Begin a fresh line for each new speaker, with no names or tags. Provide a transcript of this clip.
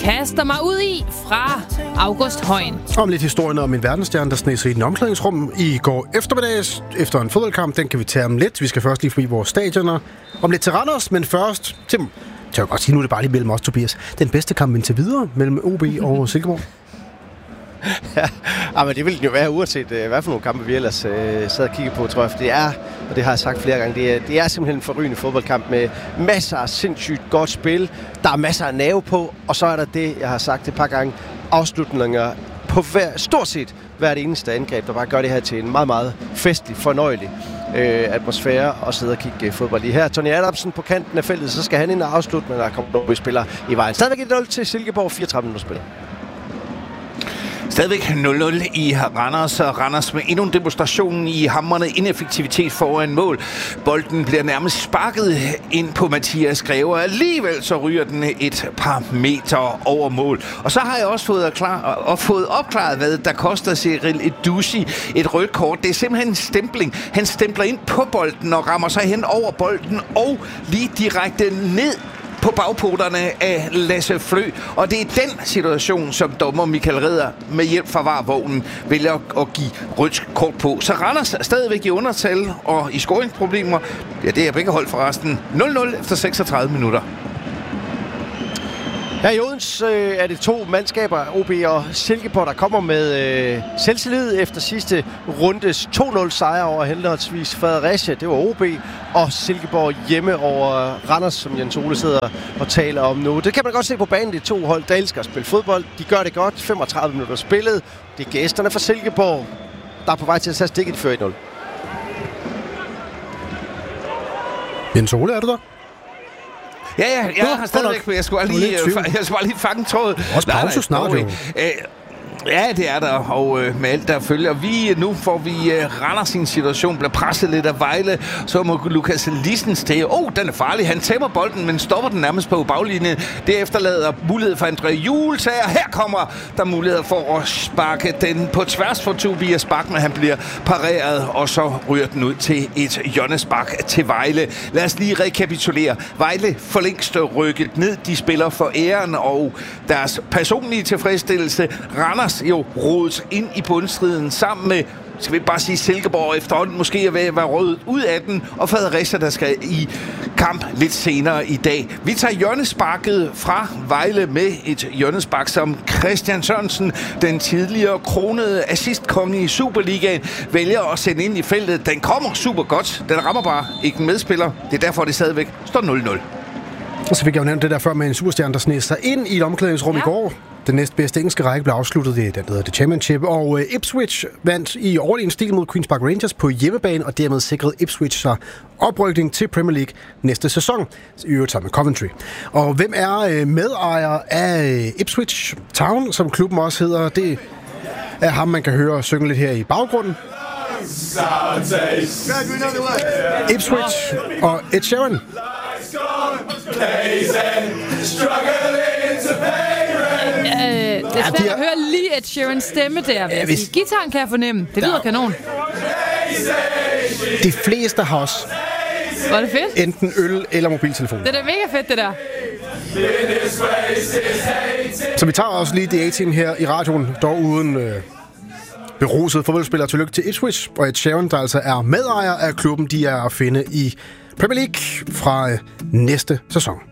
kaster mig ud i fra August Højen.
Om lidt historien om en verdensstjerne, der sneg sig i den omklædningsrum i går eftermiddags efter en fodboldkamp. Den kan vi tage om lidt. Vi skal først lige forbi vores stadioner. Om lidt til Randers, men først til... Jeg godt sige, nu er det bare lige mellem os, Tobias. Den bedste kamp indtil videre mellem OB og Silkeborg.
Ja, men det vil den jo være, uanset hvad for nogle kampe vi ellers sad og kiggede på, tror jeg. For det er, og det har jeg sagt flere gange, det er simpelthen en forrygende fodboldkamp med masser af sindssygt godt spil. Der er masser af nerve på, og så er der det, jeg har sagt et par gange, afslutninger på stort set hvert eneste angreb, der bare gør det her til en meget, meget festlig, fornøjelig atmosfære og sidde og kigge fodbold lige her. Tony Adamsen på kanten af feltet, så skal han ind og afslutte, men der kommer nogle spillere i vejen. Stadigvæk 1-0 til Silkeborg, 34 minutter spil.
Stadigvæk 0-0 i Randers, og Randers med endnu en demonstration i hamrende ineffektivitet foran mål. Bolden bliver nærmest sparket ind på Mathias Greve, og alligevel så ryger den et par meter over mål. Og så har jeg også fået opklaret, hvad der koster Cyril Edouzi et rødt kort. Det er simpelthen en stempling. Han stempler ind på bolden og rammer sig hen over bolden og lige direkte ned på bagpoterne af Lasse Flø. Og det er den situation, som dommer Michael Ridder med hjælp fra VAR-vognen vælger at give rødt kort på. Så Randers er stadigvæk i undertal og i scoringsproblemer. Ja, det er begge hold forresten. 0-0 efter 36 minutter.
Her i Odense er det to mandskaber, OB og Silkeborg, der kommer med selvtillid efter sidste rundes 2-0 sejr over henholdsvis Fredericia, det var OB, og Silkeborg hjemme over Randers, som Jens Ole sidder og taler om nu. Det kan man godt se på banen, det er to hold, der elsker at spille fodbold. De gør det godt, 35 minutter spillet. Det er gæsterne fra Silkeborg, der er på vej til at tage stikket før 1-0.
Jens Ole, er du der?
Ja, jeg har stadigvæk, jeg skulle bare lige fange tråd.
Også pause snart, jo.
Ja, det er der, og med alt der følger. Nu får vi Randers sin situation, bliver presset lidt af Vejle, så må Lukas Lissens til. Den er farlig, han tæmmer bolden, men stopper den nærmest på baglinjen. Det efterlader mulighed for André Julesager. Her kommer der mulighed for at sparke den på tværs for Tobias Bak, men han bliver pareret, og så ryger den ud til et hjørnespark til Vejle. Lad os lige rekapitulere. Vejle for længst rykket ned. De spiller for æren og deres personlige tilfredsstillelse. Randers jo rodet ind i bundstriden sammen med, skal vi bare sige, Silkeborg efterhånden måske er ved at være røget ud af den, og Fredericia, der skal i kamp lidt senere i dag. Vi tager hjørnesparket fra Vejle med et hjørnespark, som Christian Sørensen, den tidligere kronede assistkonge i Superligaen, vælger at sende ind i feltet. Den kommer super godt. Den rammer bare ikke en medspiller. Det er derfor, det stadigvæk står 0-0.
Og så fik jeg jo nævnt det der før med en superstjerne, der sneg sig ind i et omklædningsrum i går. Den næstbedste engelske række blev afsluttet i den, der hedder The Championship, og Ipswich vandt i overlegen stil mod Queen's Park Rangers på hjemmebane, og dermed sikrede Ipswich sig oprykning til Premier League næste sæson, i øvrigt sammen med Coventry. Og hvem er medejer af Ipswich Town, som klubben også hedder? Det er ham, man kan høre synge lidt her i baggrunden. Ipswich og Ed Sheeran.
Det er svært at høre lige Ed Sheerans stemme der. Gitaren kan jeg fornemme. Det lyder kanon.
De fleste har også
var det fedt?
Enten øl eller mobiltelefon.
Det er da mega fedt, det der.
Så vi tager også lige The A-Team her i radioen, dog uden berusede fodboldspillere. Tillykke til Ipswich og Ed Sheeran, der altså er medejer af klubben. De er at finde i Premier League fra næste sæson.